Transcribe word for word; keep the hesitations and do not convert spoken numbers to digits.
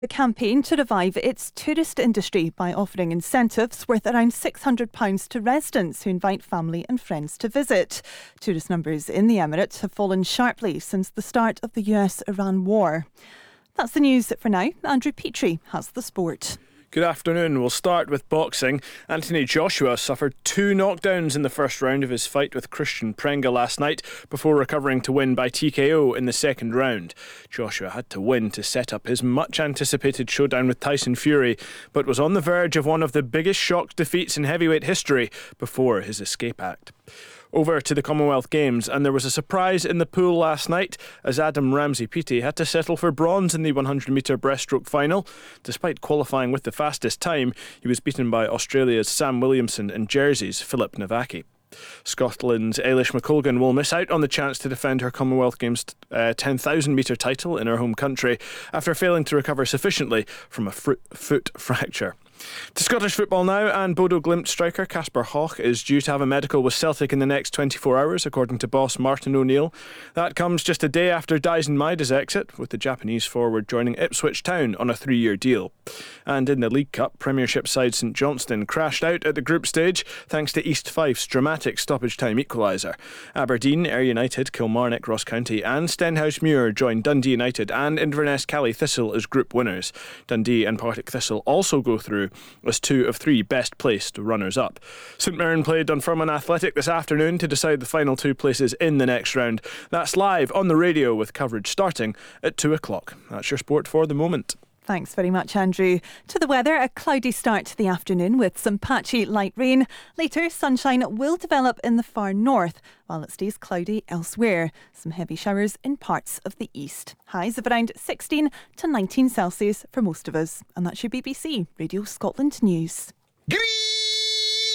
The campaign to revive its tourist industry by offering incentives worth around six hundred pounds to residents who invite family and friends to visit. Tourist numbers in the Emirates have fallen sharply since the start of the U S Iran war. That's the news for now. Andrew Petrie has the sport. Good afternoon. We'll start with boxing. Anthony Joshua suffered two knockdowns in the first round of his fight with Christian Prenga last night before recovering to win by T K O in the second round. Joshua had to win to set up his much-anticipated showdown with Tyson Fury, but was on the verge of one of the biggest shock defeats in heavyweight history before his escape act. Over to the Commonwealth Games, and there was a surprise in the pool last night as Adam Ramsey-Peaty had to settle for bronze in the one hundred metre breaststroke final. Despite qualifying with the fastest time, he was beaten by Australia's Sam Williamson and Jersey's Philip Navaki. Scotland's Eilish McColgan will miss out on the chance to defend her Commonwealth Games uh, ten thousand metre title in her home country after failing to recover sufficiently from a fr- foot fracture. To Scottish football now, and Bodo Glimt striker Kasper Hoch is due to have a medical with Celtic in the next twenty-four hours, according to boss Martin O'Neill. That comes just a day after Daisen Maida's exit, with the Japanese forward joining Ipswich Town on a three-year deal. And in the League Cup, Premiership side St Johnstone crashed out at the group stage thanks to East Fife's dramatic stoppage time equaliser. Aberdeen, Ayr United, Kilmarnock, Ross County and Stenhousemuir joined Dundee United and Inverness Cally Thistle as group winners. Dundee and Partick Thistle also go through as two of three best placed runners-up. St Mirren played Dunfermline Athletic this afternoon to decide the final two places in the next round. That's live on the radio with coverage starting at two o'clock. That's your sport for the moment. Thanks very much, Andrew. To the weather, a cloudy start to the afternoon with some patchy light rain. Later, sunshine will develop in the far north, while it stays cloudy elsewhere. Some heavy showers in parts of the east. Highs of around sixteen to nineteen Celsius for most of us. And that's your B B C Radio Scotland News. Green!